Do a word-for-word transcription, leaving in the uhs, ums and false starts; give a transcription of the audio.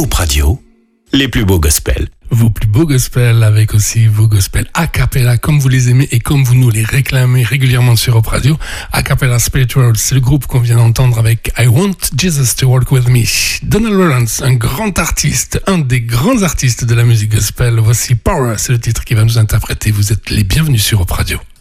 Hope Radio, les plus beaux gospels. Vos plus beaux gospels avec aussi vos gospels a cappella comme vous les aimez et comme vous nous les réclamez régulièrement sur Hope Radio. A cappella Spiritual, c'est le groupe qu'on vient d'entendre avec I Want Jesus to Walk With Me. Donald Lawrence, un grand artiste, un des grands artistes de la musique gospel. Voici Power, c'est le titre qui va nous interpréter. Vous êtes les bienvenus sur Hope Radio.